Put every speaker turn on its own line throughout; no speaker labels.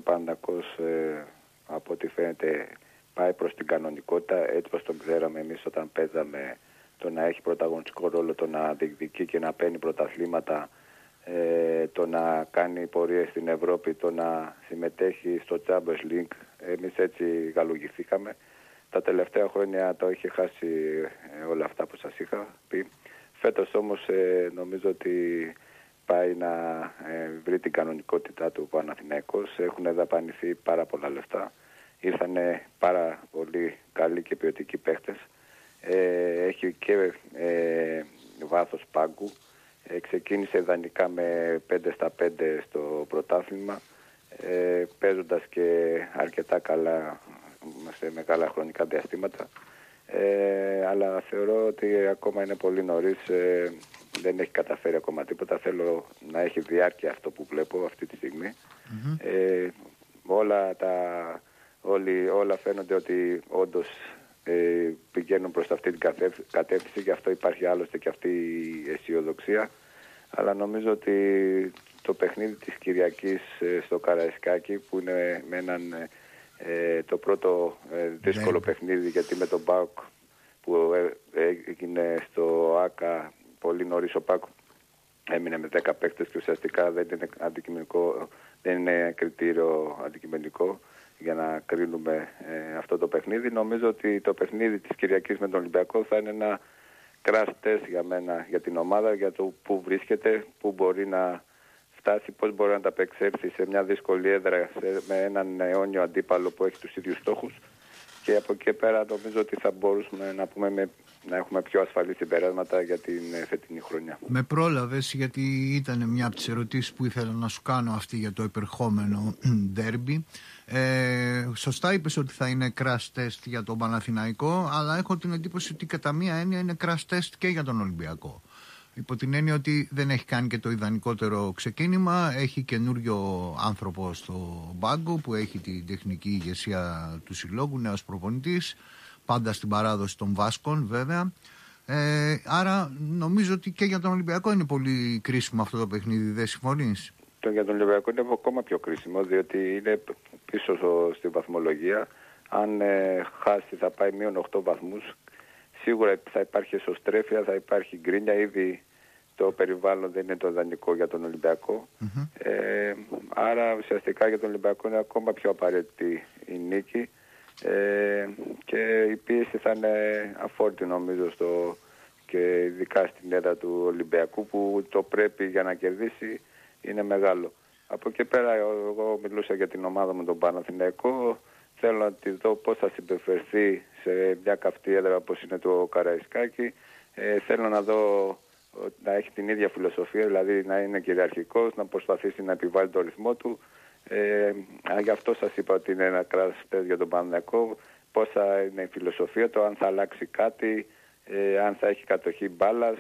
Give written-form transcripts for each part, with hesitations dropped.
Παναθηναϊκός από ό,τι φαίνεται πάει προς την κανονικότητα, έτσι όπως τον ξέραμε εμείς όταν παίζαμε, το να έχει πρωταγωνιστικό ρόλο, το να διεκδικεί και να παίρνει πρωταθλήματα, το να κάνει πορείες στην Ευρώπη, το να συμμετέχει στο Champions League. Εμείς έτσι γαλουγηθήκαμε. Τα τελευταία χρόνια το είχε χάσει όλα αυτά που σας είχα πει. Φέτος όμως νομίζω ότι πάει να βρει την κανονικότητά του Παναθηναϊκός. Έχουν δαπανηθεί πάρα πολλά λεφτά. Ήρθανε πάρα πολύ καλοί και ποιοτικοί παίχτες. Έχει και βάθος πάγκου. Ξεκίνησε ιδανικά με 5-5 στο πρωτάθλημα, παίζοντας και αρκετά καλά σε μεγάλα χρονικά διαστήματα. Αλλά θεωρώ ότι ακόμα είναι πολύ νωρίς, δεν έχει καταφέρει ακόμα τίποτα. Θέλω να έχει διάρκεια αυτό που βλέπω αυτή τη στιγμή. Όλα φαίνονται ότι όντως πηγαίνουν προς αυτή την κατεύθυνση, γι' αυτό υπάρχει άλλωστε και αυτή η αισιοδοξία. Αλλά νομίζω ότι το παιχνίδι της Κυριακής στο Καραϊσκάκι, που είναι με έναν το πρώτο δύσκολο παιχνίδι, γιατί με τον ΠΑΟΚ που έγινε στο ΆΚΑ πολύ νωρίς, ο ΠΑΟΚ έμεινε με 10 παίκτες και ουσιαστικά δεν είναι αντικειμενικό, δεν είναι κριτήριο αντικειμενικό για να κρίνουμε αυτό το παιχνίδι. Νομίζω ότι το παιχνίδι της Κυριακής με τον Ολυμπιακό θα είναι ένα crash test για μένα, για την ομάδα, για το πού βρίσκεται, πού μπορεί να φτάσει, πώς μπορεί να τα απεξέλθει σε μια δύσκολη έδρα με έναν αιώνιο αντίπαλο που έχει τους ίδιους στόχους. Και από εκεί πέρα νομίζω ότι θα μπορούσαμε να πούμε να έχουμε πιο ασφαλή συμπεράσματα για την φετινή χρονιά.
Με πρόλαβες, γιατί ήταν μια από τις ερωτήσεις που ήθελα να σου κάνω αυτή για το επερχόμενο ντέρμπι. Σωστά είπες ότι θα είναι crash test για τον Παναθηναϊκό, αλλά έχω την εντύπωση ότι κατά μία έννοια είναι crash test και για τον Ολυμπιακό. Υπό την έννοια ότι δεν έχει κάνει και το ιδανικότερο ξεκίνημα, έχει καινούριο άνθρωπο στο μπάγκο που έχει την τεχνική ηγεσία του συλλόγου, νέος προπονητής, πάντα στην παράδοση των Βάσκων βέβαια. Άρα νομίζω ότι και για τον Ολυμπιακό είναι πολύ κρίσιμο αυτό το παιχνίδι, δεν συμφωνείς?
Για τον Ολυμπιακό είναι ακόμα πιο κρίσιμο, διότι είναι πίσω στη βαθμολογία. Αν χάσει θα πάει μείον 8 βαθμούς. Σίγουρα θα υπάρχει εσωστρέφεια, θα υπάρχει γκρίνια. Ήδη το περιβάλλον δεν είναι το ιδανικό για τον Ολυμπιακό. Άρα ουσιαστικά για τον Ολυμπιακό είναι ακόμα πιο απαραίτητη η νίκη. Και η πίεση θα είναι αφόρητη νομίζω και ειδικά στην έδρα του Ολυμπιακού, που το πρέπει για να κερδίσει είναι μεγάλο. Από εκεί πέρα εγώ μιλούσα για την ομάδα μου, τον Παναθηναϊκό. Θέλω να τη δω πώς θα συμπεριφερθεί σε μια καυτή έδρα όπως είναι το Καραϊσκάκι. Θέλω να δω να έχει την ίδια φιλοσοφία, δηλαδή να είναι κυριαρχικός, να προσπαθήσει να επιβάλλει το ρυθμό του. Γι' αυτό σας είπα ότι είναι ένα crash test για τον Παναθηναϊκό. Πώς θα είναι η φιλοσοφία του, αν θα αλλάξει κάτι, αν θα έχει κατοχή μπάλας.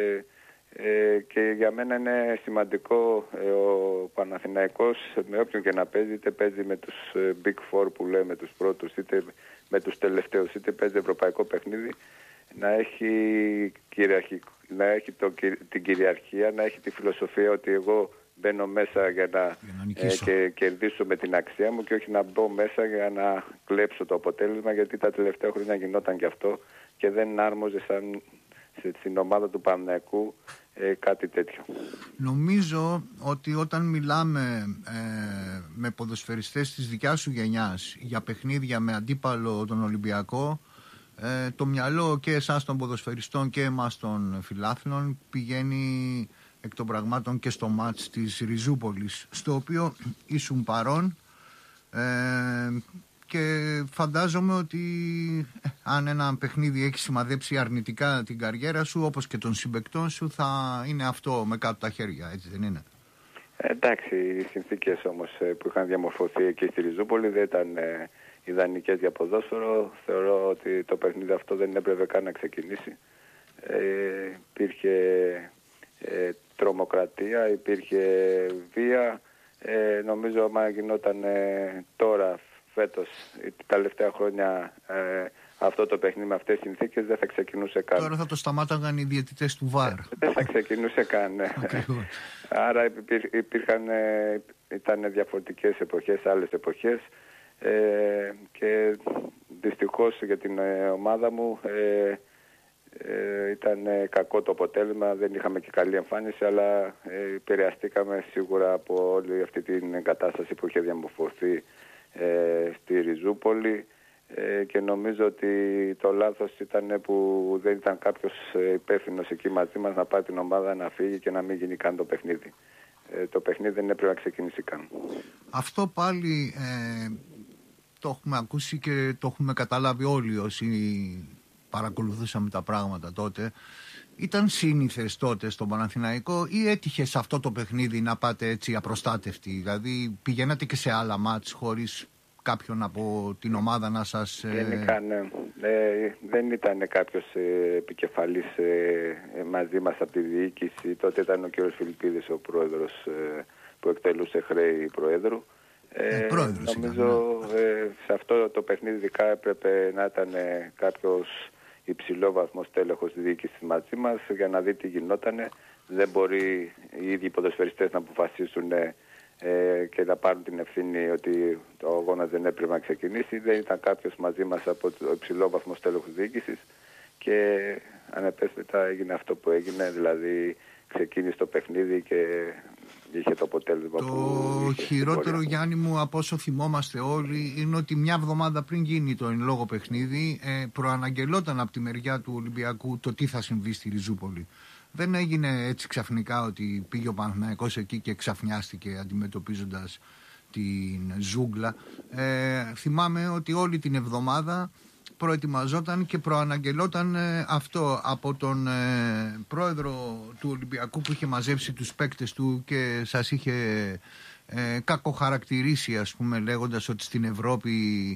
Και για μένα είναι σημαντικό ο Παναθηναϊκός, με όποιον και να παίζει, είτε παίζει με τους Big Four που λέμε, τους πρώτους, είτε με τους τελευταίους, είτε παίζει ευρωπαϊκό παιχνίδι, να έχει την κυριαρχία, να έχει τη φιλοσοφία ότι εγώ μπαίνω μέσα για να και κερδίσω με την αξία μου, και όχι να μπω μέσα για να κλέψω το αποτέλεσμα, γιατί τα τελευταία χρόνια γινόταν και αυτό και δεν άρμοζε στην ομάδα του Παναθηναϊκού κάτι τέτοιο.
Νομίζω ότι όταν μιλάμε με ποδοσφαιριστές της δικιάς σου γενιάς για παιχνίδια με αντίπαλο τον Ολυμπιακό, το μυαλό και εσάς των ποδοσφαιριστών και εμάς των φιλάθλων πηγαίνει εκ των πραγμάτων και στο μάτς της Ριζούπολης, στο οποίο ήσουν παρόν, και φαντάζομαι ότι αν ένα παιχνίδι έχει σημαδέψει αρνητικά την καριέρα σου, όπως και των συμπαικτών σου, θα είναι αυτό με κάτω τα χέρια, έτσι δεν είναι?
Εντάξει, οι συνθήκες όμως που είχαν διαμορφωθεί εκεί στη Ριζούπολη δεν ήταν ιδανικές για ποδόσφαιρο. Θεωρώ ότι το παιχνίδι αυτό δεν έπρεπε καν να ξεκινήσει. Υπήρχε τρομοκρατία, υπήρχε βία. Νομίζω άμα γινόταν τώρα, φέτος, τα τελευταία χρόνια, αυτό το παιχνίδι με αυτές τις συνθήκες, δεν θα ξεκινούσε καν.
Τώρα θα το σταμάταγαν οι διαιτητές του ΒΑΡ.
Δεν θα ξεκινούσε καν. Άρα ήταν διαφορετικές εποχές, άλλες εποχές, και δυστυχώς για την ομάδα μου ήταν κακό το αποτέλεσμα, δεν είχαμε και καλή εμφάνιση, αλλά επηρεαστήκαμε σίγουρα από όλη αυτή την κατάσταση που είχε διαμορφωθεί στη Ριζούπολη, και νομίζω ότι το λάθος ήταν που δεν ήταν κάποιος υπεύθυνος εκεί μαζί μας να πάρει την ομάδα να φύγει και να μην γίνει καν το παιχνίδι. Το παιχνίδι δεν έπρεπε να ξεκινήσει καν.
Αυτό πάλι το έχουμε ακούσει και το έχουμε καταλάβει όλοι όσοι παρακολουθούσαμε τα πράγματα τότε. Ήταν σύνηθες τότε στον Παναθηναϊκό ή έτυχε σε αυτό το παιχνίδι να πάτε έτσι απροστάτευτοι? Δηλαδή πηγαίνατε και σε άλλα μάτς χωρίς κάποιον από την ομάδα να σας...
Δεν ήταν κάποιος επικεφαλής μαζί μας από τη διοίκηση. Τότε ήταν ο κ. Φιλιππίδης ο πρόεδρος που εκτελούσε χρέη προέδρου. Νομίζω σε αυτό το παιχνίδι ειδικά έπρεπε να ήταν κάποιος υψηλό βαθμός τέλεχος διοίκησης μαζί μας για να δει τι γινότανε. Δεν μπορεί οι ίδιοι ποδοσφαιριστές να αποφασίσουν και να πάρουν την ευθύνη ότι ο αγώνας δεν έπρεπε να ξεκινήσει. Δεν ήταν κάποιος μαζί μας από το υψηλό βαθμό τέλεχος διοίκησης και ανεπέσθετα έγινε αυτό που έγινε, δηλαδή ξεκίνησε το παιχνίδι και είχε το αποτέλεσμα
το χειρότερο, Γιάννη μου, από όσο θυμόμαστε όλοι, είναι ότι μια εβδομάδα πριν γίνει το εν λόγω παιχνίδι προαναγγελόταν από τη μεριά του Ολυμπιακού το τι θα συμβεί στη Ριζούπολη. Δεν έγινε έτσι ξαφνικά ότι πήγε ο Παναθηναϊκός εκεί και ξαφνιάστηκε αντιμετωπίζοντας την ζούγκλα. Θυμάμαι ότι όλη την εβδομάδα προετοιμαζόταν και προαναγγελόταν αυτό από τον πρόεδρο του Ολυμπιακού που είχε μαζέψει τους παίκτες του και σας είχε κακοχαρακτηρίσει, ας πούμε, λέγοντας ότι στην Ευρώπη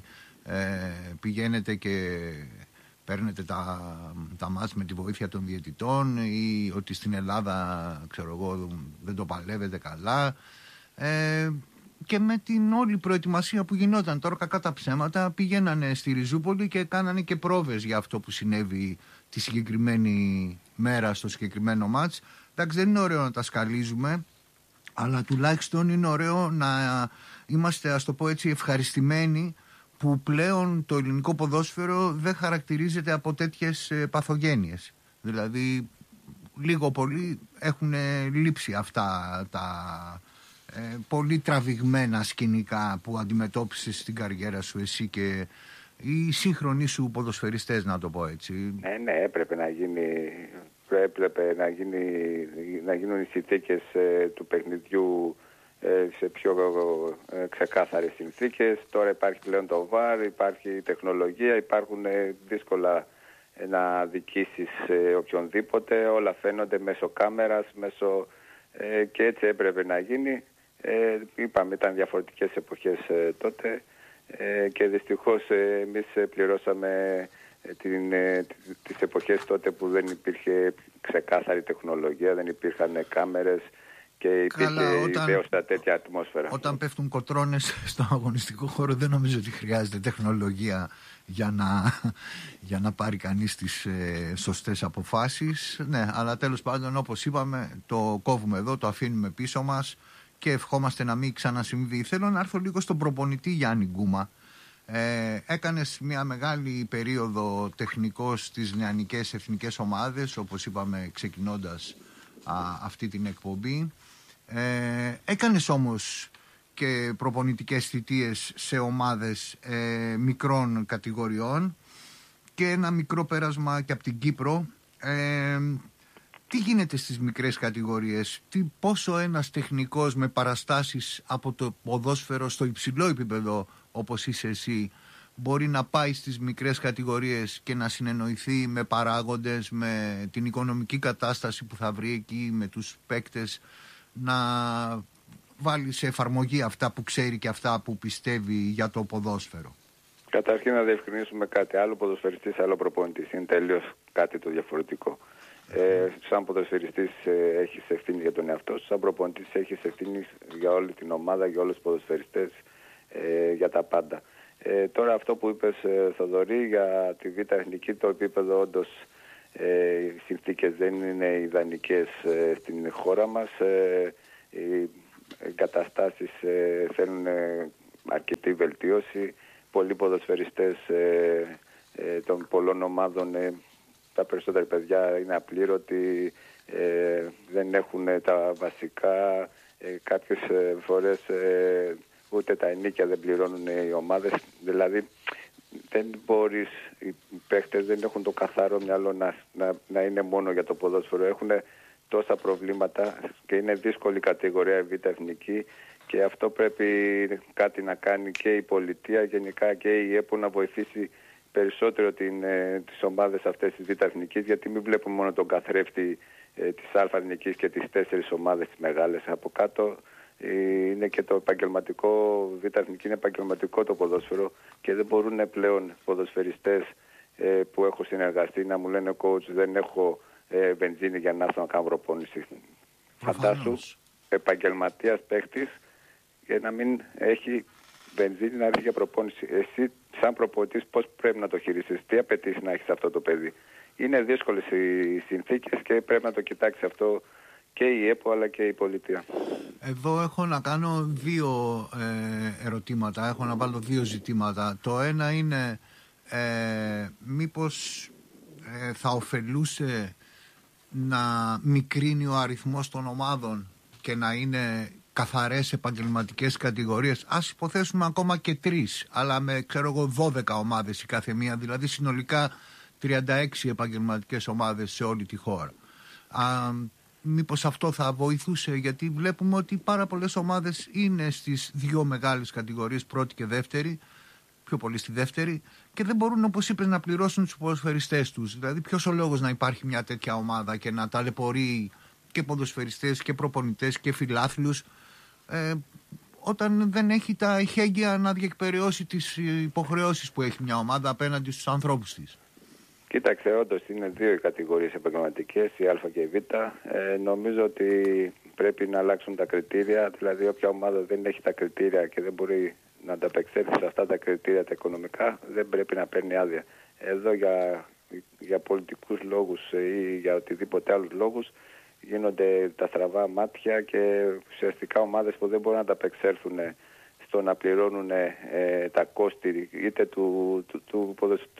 πηγαίνετε και παίρνετε τα μάτς με τη βοήθεια των διαιτητών ή ότι στην Ελλάδα, ξέρω εγώ, δεν το παλεύετε καλά. Και με την όλη προετοιμασία που γινόταν τώρα, κακά τα ψέματα, πηγαίνανε στη Ριζούπολη και κάνανε και πρόβες για αυτό που συνέβη τη συγκεκριμένη μέρα στο συγκεκριμένο μάτς. Εντάξει, δεν είναι ωραίο να τα σκαλίζουμε, αλλά τουλάχιστον είναι ωραίο να είμαστε, ας το πω έτσι, ευχαριστημένοι που πλέον το ελληνικό ποδόσφαιρο δεν χαρακτηρίζεται από τέτοιες παθογένειες. Δηλαδή, λίγο πολύ έχουν λείψει αυτά τα πολύ τραβηγμένα σκηνικά που αντιμετώπισες στην καριέρα σου εσύ και οι σύγχρονοι σου ποδοσφαιριστές, να το πω έτσι.
Ναι, έπρεπε να γίνουν οι συνθήκες του παιχνιδιού σε πιο ξεκάθαρες συνθήκες. Τώρα υπάρχει πλέον το VAR, υπάρχει τεχνολογία, υπάρχουν δύσκολα να δικήσεις οποιονδήποτε, όλα φαίνονται μέσω κάμερας, και έτσι έπρεπε να γίνει. Είπαμε, ήταν διαφορετικές εποχές τότε και δυστυχώς εμείς πληρώσαμε τις εποχές τότε που δεν υπήρχε ξεκάθαρη τεχνολογία, δεν υπήρχαν κάμερες και υπήρχε ιδέως τέτοια ατμόσφαιρα.
Όταν πέφτουν κοτρώνες στον αγωνιστικό χώρο δεν νομίζω ότι χρειάζεται τεχνολογία για να πάρει κανείς τις σωστές αποφάσεις. Ναι, αλλά τέλος πάντων, όπως είπαμε, το κόβουμε εδώ, το αφήνουμε πίσω μας και ευχόμαστε να μην ξανασυμβεί. Θέλω να έρθω λίγο στον προπονητή Γιάννη Γκούμα. Έκανες μια μεγάλη περίοδο τεχνικός στις νεανικές εθνικές ομάδες, όπως είπαμε ξεκινώντας αυτή την εκπομπή. Έκανες όμως και προπονητικές θητείες σε ομάδες μικρών κατηγοριών και ένα μικρό πέρασμα και από την Κύπρο. Τι γίνεται στις μικρές κατηγορίες, πόσο ένας τεχνικός με παραστάσεις από το ποδόσφαιρο στο υψηλό επίπεδο όπως είσαι εσύ μπορεί να πάει στις μικρές κατηγορίες και να συνεννοηθεί με παράγοντες, με την οικονομική κατάσταση που θα βρει εκεί, με τους παίκτες, να βάλει σε εφαρμογή αυτά που ξέρει και αυτά που πιστεύει για το ποδόσφαιρο?
Καταρχήν να διευκρινίσουμε κάτι άλλο, ποδοσφαιριστής, άλλο προπονητής. Είναι τελείως κάτι το διαφορετικό. Σαν ποδοσφαιριστής έχεις ευθύνη για τον εαυτό σου, σαν προπονητής έχεις ευθύνη για όλη την ομάδα, για όλους τους ποδοσφαιριστές, για τα πάντα. Τώρα αυτό που είπες, Θοδωρή, για τη Β' Εθνική, το επίπεδο όντως οι συνθήκες δεν είναι ιδανικές στην χώρα μας. εγκαταστάσεις θέλουν αρκετή βελτίωση. Πολλοί ποδοσφαιριστές των πολλών ομάδων, τα περισσότερα παιδιά είναι απλήρωτοι, δεν έχουν τα βασικά, κάποιες φορές ούτε τα ενίκια δεν πληρώνουν οι ομάδες. Δηλαδή δεν μπορείς, οι παίχτες δεν έχουν το καθαρό μυαλό να είναι μόνο για το ποδόσφαιρο. Έχουν τόσα προβλήματα και είναι δύσκολη κατηγορία η Β' Εθνική, και αυτό πρέπει κάτι να κάνει και η πολιτεία, γενικά και η ΕΠΟ, να βοηθήσει περισσότερο τις ομάδες αυτές της Β' Εθνικής, γιατί μην βλέπουμε μόνο τον καθρέφτη της Α' Εθνικής και τις 4 ομάδες τις μεγάλες. Από κάτω είναι και το επαγγελματικό, Β' Εθνική είναι επαγγελματικό το ποδόσφαιρο, και δεν μπορούν πλέον ποδοσφαιριστές που έχω συνεργαστεί να μου λένε coach, δεν έχω βενζίνη για να έρθω να κάνω προπόνηση. Φαντάσου επαγγελματίας παίχτης για να μην έχει βενζίνη να έρθει για προπόνηση. Εσύ σαν προπονητής πώς πρέπει να το χειριστείς, τι απαιτείς να έχεις αυτό το παιδί? Είναι δύσκολες οι συνθήκες και πρέπει να το κοιτάξει αυτό και η ΕΠΟ αλλά και η πολιτεία.
Εδώ έχω να κάνω δύο ερωτήματα, έχω να βάλω δύο ζητήματα. Το ένα είναι μήπως θα ωφελούσε να μικρύνει ο αριθμός των ομάδων και να είναι καθαρές επαγγελματικές κατηγορίες. Ας υποθέσουμε ακόμα και 3, αλλά με 12 ομάδες η κάθε μία, δηλαδή συνολικά 36 επαγγελματικές ομάδες σε όλη τη χώρα. Μήπως αυτό θα βοηθούσε, γιατί βλέπουμε ότι πάρα πολλές ομάδες είναι στις δύο μεγάλες κατηγορίες, πρώτη και δεύτερη, πιο πολύ στη δεύτερη, και δεν μπορούν, όπως είπες, να πληρώσουν τους ποδοσφαιριστές τους. Δηλαδή ποιος ο λόγος να υπάρχει μια τέτοια ομάδα και να ταλαιπωρεί και ποδοσφαιριστές και προπονητές και φιλάθλους, όταν δεν έχει τα εχέγγυα να διεκπεραιώσει τις υποχρεώσεις που έχει μια ομάδα απέναντι στους ανθρώπους της.
Κοίταξε, όντως είναι δύο οι κατηγορίες επαγγελματικές, η Α και η Β. Νομίζω ότι πρέπει να αλλάξουν τα κριτήρια, δηλαδή όποια ομάδα δεν έχει τα κριτήρια και δεν μπορεί να ανταπεξέλθει σε αυτά τα κριτήρια τα οικονομικά, δεν πρέπει να παίρνει άδεια. Εδώ για πολιτικούς λόγους ή για οτιδήποτε άλλους λόγους γίνονται τα στραβά μάτια, και ουσιαστικά ομάδες που δεν μπορούν να ανταπεξέλθουν στο να πληρώνουν τα κόστη είτε των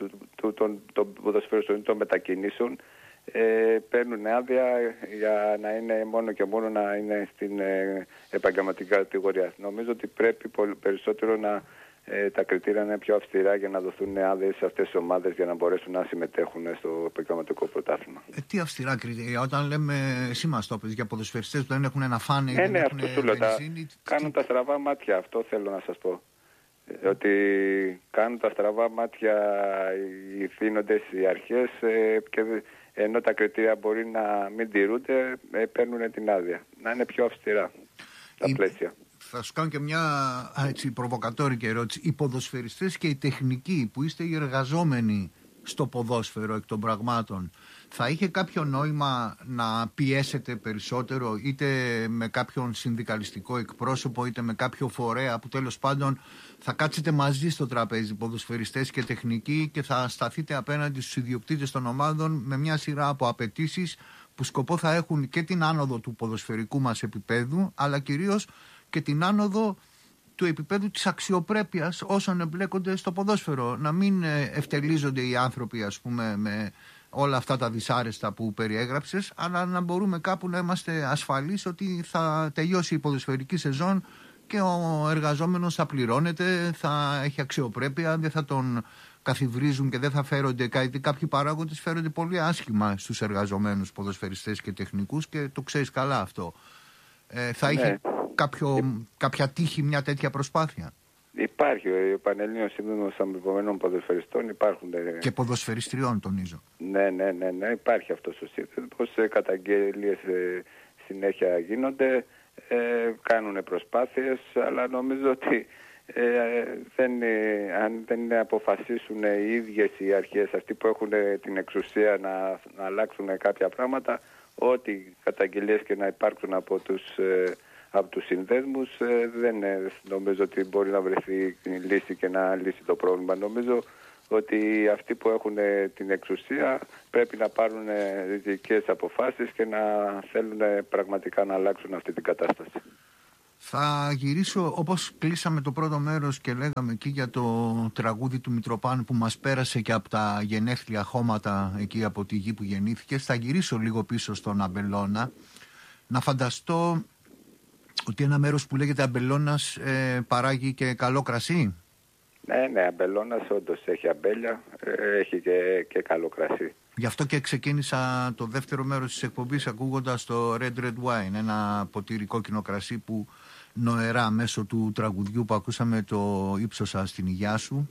ποδοσφαιριστών των μετακινήσεων, παίρνουν άδεια για να είναι μόνο και μόνο να είναι στην επαγγελματική κατηγορία. Νομίζω ότι πρέπει περισσότερο τα κριτήρια είναι πιο αυστηρά για να δοθούν άδειες σε αυτές τις ομάδες για να μπορέσουν να συμμετέχουν στο επαγγελματικό πρωτάθλημα.
Τι αυστηρά κριτήρια? Όταν λέμε, εσύ μας το πες, για ποδοσφαιριστές που δεν έχουν να φάνε ή δεν έχουν
βενζίνη, κάνουν τα στραβά μάτια, αυτό θέλω να σας πω. Ότι κάνουν τα στραβά μάτια οι θύνοντες, οι αρχές, και ενώ τα κριτήρια μπορεί να μην τηρούνται, παίρνουν την άδεια. Να είναι πιο αυστηρά τα πλαίσια.
Θα σου κάνω και μια προβοκατόρικη ερώτηση. Οι ποδοσφαιριστές και οι τεχνικοί που είστε οι εργαζόμενοι στο ποδόσφαιρο εκ των πραγμάτων, θα είχε κάποιο νόημα να πιέσετε περισσότερο, είτε με κάποιον συνδικαλιστικό εκπρόσωπο είτε με κάποιο φορέα, που τέλος πάντων θα κάτσετε μαζί στο τραπέζι, ποδοσφαιριστές και τεχνικοί, και θα σταθείτε απέναντι στους ιδιοκτήτες των ομάδων με μια σειρά από απαιτήσεις που σκοπό θα έχουν και την άνοδο του ποδοσφαιρικού μας επίπεδου, αλλά κυρίως και την άνοδο του επίπεδου της αξιοπρέπειας όσων εμπλέκονται στο ποδόσφαιρο. Να μην ευτελίζονται οι άνθρωποι, ας πούμε, με όλα αυτά τα δυσάρεστα που περιέγραψες, αλλά να μπορούμε κάπου να είμαστε ασφαλείς ότι θα τελειώσει η ποδοσφαιρική σεζόν και ο εργαζόμενος θα πληρώνεται, θα έχει αξιοπρέπεια, δεν θα τον καθιβρίζουν και δεν θα φέρονται, γιατί κάποιοι παράγοντες φέρονται πολύ άσχημα στους εργαζομένους ποδοσφαιριστές και τεχνικούς, και το ξέρεις καλά αυτό. Θα είχε κάποια τύχη μια τέτοια προσπάθεια?
Υπάρχει ο Πανελλήνιος Σύνδεσμος Αμοιβωμένων Ποδοσφαιριστών, υπάρχουν.
Και ποδοσφαιριστριών, τονίζω.
Ναι, υπάρχει αυτός ο σύνδεσμος. Καταγγελίες συνέχεια γίνονται, κάνουν προσπάθειες, αλλά νομίζω ότι αν δεν αποφασίσουν οι ίδιες οι αρχές, αυτοί που έχουν την εξουσία να αλλάξουν κάποια πράγματα, ό,τι καταγγελίες και να υπάρξουν από τους συνδέσμους, δεν νομίζω ότι μπορεί να βρεθεί λύση και να λύσει το πρόβλημα. Νομίζω ότι αυτοί που έχουν την εξουσία πρέπει να πάρουν ριζικές αποφάσεις και να θέλουν πραγματικά να αλλάξουν αυτή την κατάσταση.
Θα γυρίσω, όπως κλείσαμε το πρώτο μέρος και λέγαμε εκεί για το τραγούδι του Μητροπάνου που μας πέρασε και από τα γενέθλια χώματα εκεί από τη γη που γεννήθηκε. Θα γυρίσω λίγο πίσω στον Αμπελώνα, να φανταστώ ότι ένα μέρος που λέγεται Αμπελώνας παράγει και καλό κρασί.
Ναι, Αμπελώνας όντως έχει αμπέλια, έχει και καλό κρασί.
Γι' αυτό και ξεκίνησα το δεύτερο μέρος της εκπομπής ακούγοντας το Red Wine, ένα ποτήρι κόκκινο κρασί που νοερά μέσω του τραγουδιού που ακούσαμε, το ύψωσα στην υγειά σου.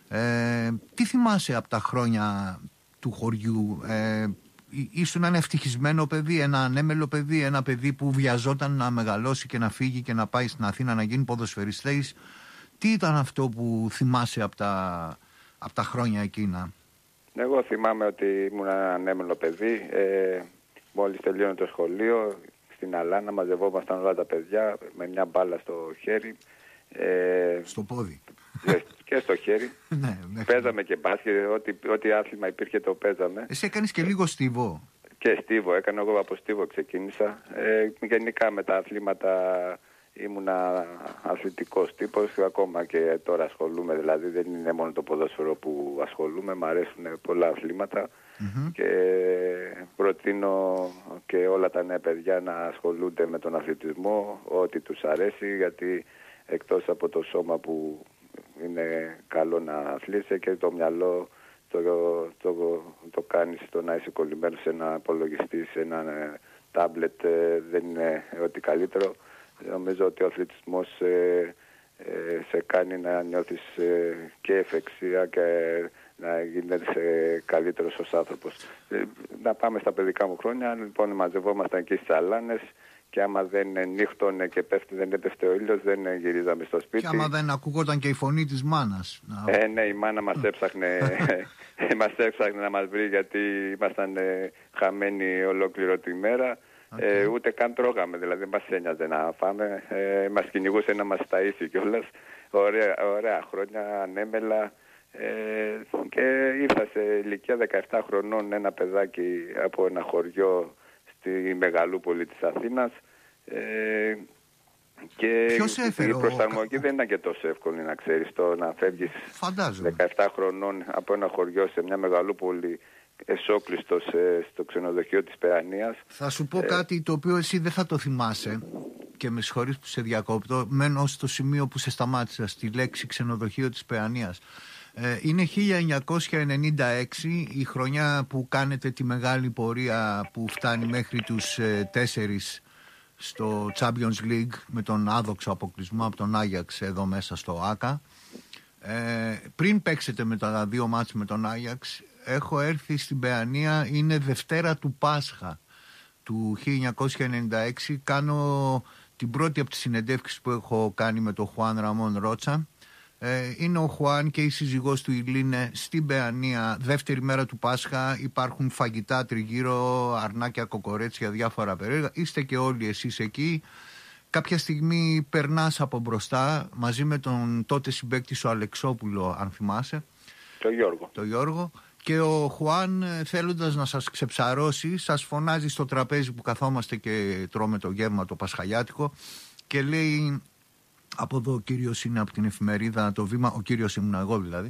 Τι θυμάσαι από τα χρόνια του χωριού? Ήσουν ένα ευτυχισμένο παιδί, ένα ανέμελο παιδί, ένα παιδί που βιαζόταν να μεγαλώσει και να φύγει και να πάει στην Αθήνα να γίνει ποδοσφαιριστής? Τι ήταν αυτό που θυμάσαι από τα χρόνια εκείνα?
Εγώ θυμάμαι ότι ήμουν ένα ανέμελο παιδί. Μόλις τελείωνε το σχολείο, στην Αλάνα μαζευόμασταν όλα τα παιδιά με μια μπάλα στο χέρι.
Στο πόδι.
Και στο χέρι.
Ναι,
παίζαμε και μπάσκετ, ό,τι άθλημα υπήρχε το παίζαμε.
Εσύ έκανες και λίγο στίβο?
Και στίβο, έκανα εγώ από στίβο ξεκίνησα. Γενικά με τα αθλήματα ήμουνα αθλητικός τύπος, ακόμα και τώρα ασχολούμαι, δηλαδή δεν είναι μόνο το ποδόσφαιρο που ασχολούμαι, μου αρέσουν πολλά αθλήματα και προτείνω και όλα τα νέα παιδιά να ασχολούνται με τον αθλητισμό, ό,τι τους αρέσει, γιατί εκτός από το σώμα που είναι καλό να αθλείσαι και το μυαλό το κάνεις το να είσαι κολλημένος σε ένα υπολογιστή, σε ένα τάμπλετ, δεν είναι ό,τι καλύτερο. Νομίζω ότι ο αθλητισμός σε κάνει να νιώθεις και ευεξία και να γίνεσαι καλύτερος ως άνθρωπος. Να πάμε στα παιδικά μου χρόνια, λοιπόν μαζευόμασταν εκεί στις Αλάνες και άμα δεν νύχτωνε και δεν έπεφτε ο ήλιος δεν γυρίζαμε στο σπίτι.
Και άμα δεν ακούγονταν και η φωνή της μάνας.
Ναι, η μάνα μας έψαχνε να μας βρει γιατί ήμασταν χαμένοι ολόκληρο τη μέρα. Ούτε καν τρώγαμε, δηλαδή δεν μας ένοιαζε να φάμε, μας κυνηγούσε να μας ταΐσει κιόλας. Ωραία χρόνια, ανέμελα, και ήρθα σε ηλικία 17 χρονών ένα παιδάκι από ένα χωριό στη μεγαλούπολη της Αθήνας, και η προσαρμογή δεν ήταν και τόσο εύκολη, να ξέρεις, το να φεύγεις 17 χρονών από ένα χωριό σε μια μεγαλούπολη εσόκλειστος στο ξενοδοχείο της Παιανίας.
Θα σου πω κάτι το οποίο εσύ δεν θα το θυμάσαι και με συγχωρείς που σε διακόπτω. Μένω στο σημείο που σε σταμάτησα, στη λέξη ξενοδοχείο της Παιανίας. Είναι 1996, η χρονιά που κάνετε τη μεγάλη πορεία που φτάνει μέχρι τους 4 στο Champions League με τον άδοξο αποκλεισμό από τον Άγιαξ εδώ μέσα στο ΆΚΑ. Πριν παίξετε με τα 2 μάτς με τον Άγιαξ, έχω έρθει στην Παιανία, είναι Δευτέρα του Πάσχα του 1996. Κάνω την πρώτη από τις συνεντεύξεις που έχω κάνει με τον Χουάν Ραμόν Ρότσα. Είναι ο Χουάν και η σύζυγός του η Λίνε στην Παιανία, δεύτερη μέρα του Πάσχα. Υπάρχουν φαγητά τριγύρω, αρνάκια, κοκορέτσια, διάφορα περίεργα. Είστε και όλοι εσείς εκεί. Κάποια στιγμή περνάς από μπροστά μαζί με τον τότε συμπαίκτη σου Αλεξόπουλο, αν θυμάσαι. Το Γιώργο. Και ο Χουάν, θέλοντας να σας ξεψαρώσει, σας φωνάζει στο τραπέζι που καθόμαστε και τρώμε το γεύμα το πασχαλιάτικο και λέει: από εδώ ο κύριος είναι από την εφημερίδα Το Βήμα, ο κύριος ήμουν εγώ δηλαδή,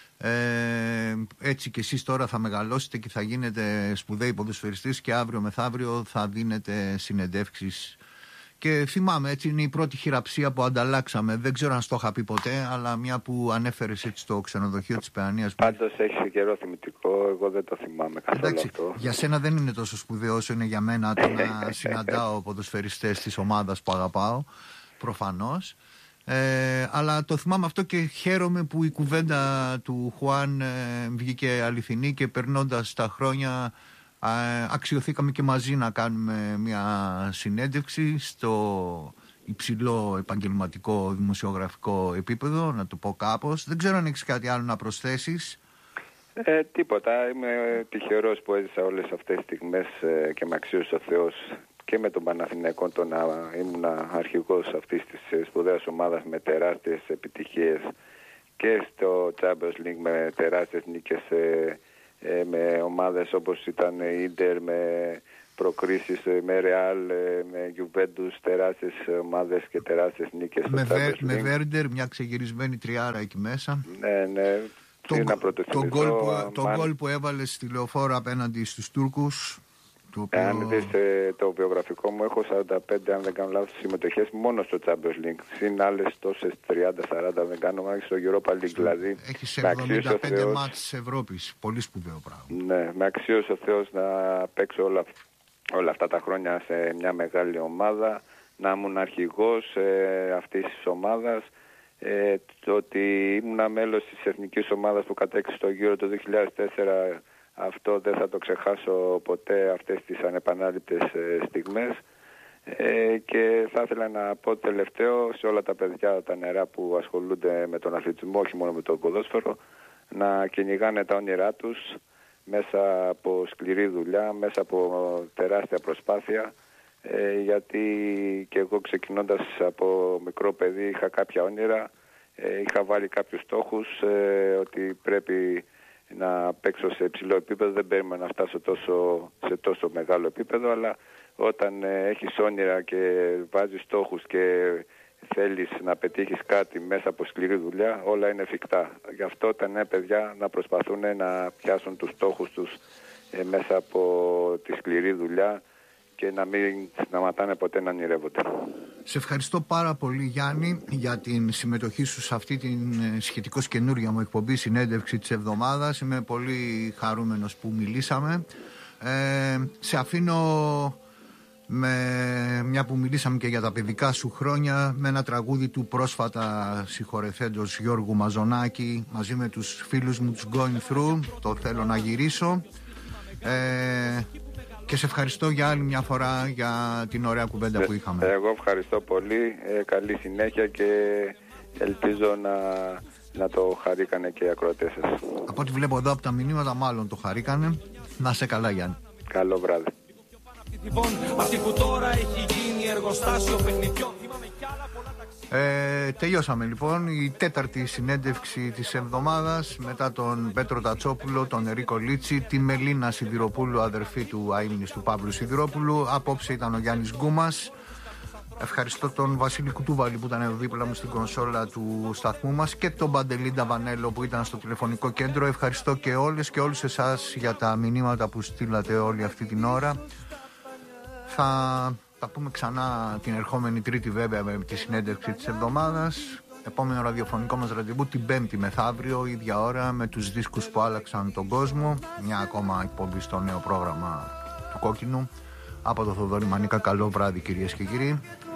έτσι και εσείς τώρα θα μεγαλώσετε και θα γίνετε σπουδαίοι ποδοσφαιριστής και αύριο μεθαύριο θα δίνετε συνεντεύξεις. Και θυμάμαι, έτσι είναι η πρώτη χειραψία που ανταλλάξαμε. Δεν ξέρω αν στο είχα πει ποτέ, αλλά μια που ανέφερες έτσι το ξενοδοχείο της Παιανίας.
Πάντως έχει καιρό θυμητικό, εγώ δεν το θυμάμαι καθόλου.
Εντάξει,
αυτό.
Για σένα δεν είναι τόσο σπουδαίο όσο είναι για μένα το να συναντάω ποδοσφαιριστές της ομάδας που αγαπάω, προφανώς. Αλλά το θυμάμαι αυτό και χαίρομαι που η κουβέντα του Χουάν βγήκε αληθινή και περνώντας τα χρόνια αξιωθήκαμε και μαζί να κάνουμε μια συνέντευξη στο υψηλό επαγγελματικό δημοσιογραφικό επίπεδο, να το πω κάπως. Δεν ξέρω αν έχεις κάτι άλλο να προσθέσεις.
Τίποτα. Είμαι τυχερός που έζησα όλες αυτές τις στιγμές και με αξίωσε ο Θεός και με τον Παναθηναϊκό το να ήμουν αρχηγός αυτής της σπουδαίας ομάδας με τεράστιες επιτυχίες και στο Champions League με τεράστιες νίκες με ομάδες όπως ήταν η Ίντερ, με προκρίσεις με Ρεάλ, με Γιουβέντους, τεράστιες ομάδες και τεράστιες νίκες.
Με Βέρντερ, μια ξεγυρισμένη τριάρα εκεί μέσα.
Ναι.
Το γκολ που έβαλε στη Λεωφόρο απέναντι στους Τούρκους.
Αν δεις το βιογραφικό μου, έχω 45, αν δεν κάνω λάθος, συμμετοχές μόνο στο Champions League. Συν άλλες τόσες 30-40, δεν κάνω μάχη στο Europa League. Δηλαδή,
έχεις 75 μάτς της Ευρώπης. Πολύ σπουδαίο πράγμα.
Ναι, με αξίωσε ο Θεός να παίξω όλα αυτά τα χρόνια σε μια μεγάλη ομάδα, να ήμουν αρχηγός αυτής της ομάδας. Το ότι ήμουν μέλος της εθνικής ομάδας που κατέκτησε το Euro το 2004, αυτό δεν θα το ξεχάσω ποτέ, αυτές τις ανεπανάληπτες στιγμές. Και θα ήθελα να πω τελευταίο σε όλα τα παιδιά, τα νερά που ασχολούνται με τον αθλητισμό, όχι μόνο με το ποδόσφαιρο, να κυνηγάνε τα όνειρά τους μέσα από σκληρή δουλειά, μέσα από τεράστια προσπάθεια, γιατί και εγώ ξεκινώντας από μικρό παιδί είχα κάποια όνειρα, είχα βάλει κάποιους στόχους, ότι πρέπει να παίξω σε υψηλό επίπεδο, δεν περίμενα να φτάσω σε τόσο μεγάλο επίπεδο, αλλά όταν έχεις όνειρα και βάζεις στόχους και θέλεις να πετύχεις κάτι μέσα από σκληρή δουλειά, όλα είναι εφικτά. Γι' αυτό τα νέα παιδιά να προσπαθούν να πιάσουν τους στόχους τους μέσα από τη σκληρή δουλειά και να μην σταματάνε ποτέ να ονειρεύονται.
Σε ευχαριστώ πάρα πολύ, Γιάννη, για την συμμετοχή σου σε αυτή την σχετικώς καινούρια μου εκπομπή συνέντευξη της εβδομάδας. Είμαι πολύ χαρούμενος που μιλήσαμε. Σε αφήνω, μια που μιλήσαμε και για τα παιδικά σου χρόνια, με ένα τραγούδι του πρόσφατα συγχωρεθέντος Γιώργου Μαζονάκη, μαζί με τους φίλους μου τους Going Through, το θέλω να γυρίσω. Και σε ευχαριστώ για άλλη μια φορά για την ωραία κουβέντα που είχαμε.
Εγώ ευχαριστώ πολύ, καλή συνέχεια και ελπίζω να το χαρήκανε και οι ακροατές σας.
Από ό,τι βλέπω εδώ από τα μηνύματα μάλλον το χαρήκανε. Να σε καλά, Γιάννη.
Καλό βράδυ.
Τελειώσαμε λοιπόν η τέταρτη συνέντευξη της εβδομάδας μετά τον Πέτρο Τατσόπουλο, τον Ερίκο Λίτσι, τη Μελίνα Σιδηροπούλου, αδερφή του αείμνης του Παύλου Σιδηρόπουλου. Απόψε ήταν ο Γιάννης Γκούμας. Ευχαριστώ τον Βασίλη Κουτούβαλη που ήταν εδώ δίπλα μου στην κονσόλα του σταθμού μας και τον Παντελή Νταβανέλο που ήταν στο τηλεφωνικό κέντρο. Ευχαριστώ και όλες και όλους εσάς για τα μηνύματα που στείλατε όλη αυτή την ώρα. Θα πούμε ξανά την ερχόμενη Τρίτη βέβαια με τη συνέντευξη της εβδομάδας. Επόμενο ραδιοφωνικό μας ραντεβού την Πέμπτη μεθαύριο, ίδια ώρα, με τους δίσκους που άλλαξαν τον κόσμο. Μια ακόμα εκπομπή στο νέο πρόγραμμα του Κόκκινου. Από το Θοδωρή Μανίκα, καλό βράδυ κυρίες και κύριοι.